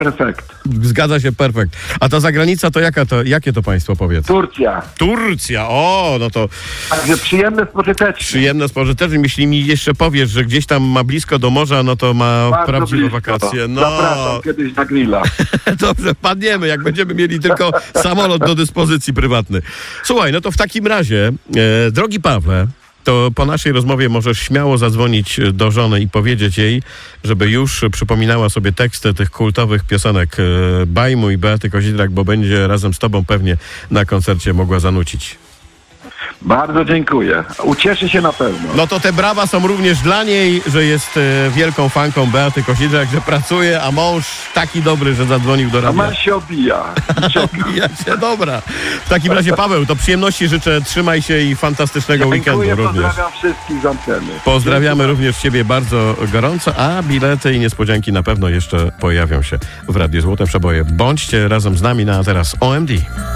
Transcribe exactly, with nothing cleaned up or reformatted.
Perfekt. Zgadza się, perfekt. A ta zagranica to jaka to, jakie to państwo, powiedz? Turcja. Turcja, o, no to Także przyjemne, spożyteczne. przyjemne, spożyteczne. Jeśli mi jeszcze powiesz, że gdzieś tam ma blisko do morza, no to ma Bardzo prawdziwe blisko. wakacje. No, Zapraszam kiedyś na grilla. dobrze, padniemy, jak będziemy mieli tylko samolot do dyspozycji prywatny. Słuchaj, no to w takim razie, e, drogi Pawle, to po naszej rozmowie możesz śmiało zadzwonić do żony i powiedzieć jej, żeby już przypominała sobie teksty tych kultowych piosenek e, Bajmu i Beaty Kozidrak, bo będzie razem z tobą pewnie na koncercie mogła zanucić. Bardzo dziękuję. Ucieszy się na pewno. No to te brawa są również dla niej, że jest e, wielką fanką Beaty Kozidrak, że pracuje, a mąż taki dobry, że zadzwonił do A radia. man się obija. Ja się, dobra. W takim razie, Paweł, to przyjemności życzę, trzymaj się i fantastycznego weekendu Dziękuję, również. pozdrawiam wszystkich z anteny. Pozdrawiamy Dziękuję. również Ciebie bardzo gorąco, a bilety i niespodzianki na pewno jeszcze pojawią się w Radiu Złote Przeboje. Bądźcie razem z nami na teraz O M D.